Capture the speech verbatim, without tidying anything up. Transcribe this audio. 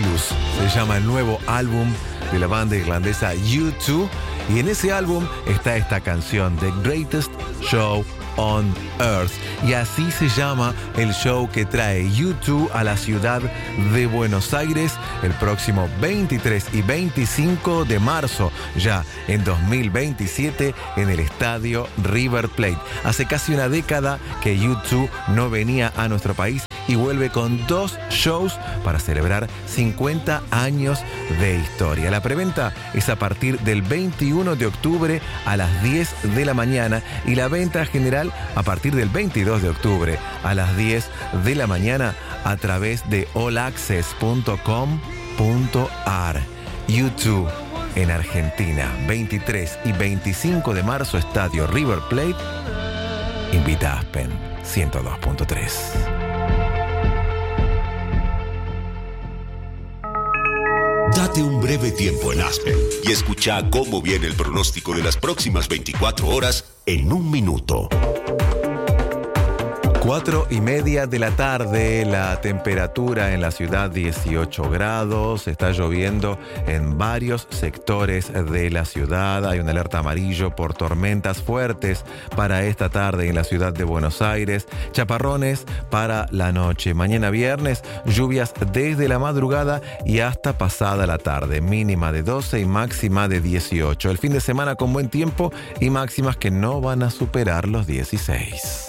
Blues. Se llama el nuevo álbum de la banda irlandesa U dos. Y en ese álbum está esta canción, The Greatest Show on Earth. Y así se llama el show que trae U dos a la ciudad de Buenos Aires el próximo veintitrés y veinticinco de marzo, ya en dos mil veintisiete, en el estadio River Plate. Hace casi una década que U dos no venía a nuestro país y vuelve con dos shows para celebrar cincuenta años de historia. La preventa es a partir del veintiuno de octubre a las diez de la mañana y la venta general a partir del veintidós de octubre a las diez de la mañana a través de all access punto com punto a r. U dos en Argentina, veintitrés y veinticinco de marzo, estadio River Plate. Invita a Aspen ciento dos punto tres. Date un breve tiempo en Aspen y escucha cómo viene el pronóstico de las próximas veinticuatro horas en un minuto. Cuatro y media de la tarde, la temperatura en la ciudad dieciocho grados, está lloviendo en varios sectores de la ciudad, hay una alerta amarillo por tormentas fuertes para esta tarde en la ciudad de Buenos Aires, chaparrones para la noche, mañana viernes, lluvias desde la madrugada y hasta pasada la tarde, mínima de doce y máxima de dieciocho, el fin de semana con buen tiempo y máximas que no van a superar los dieciséis.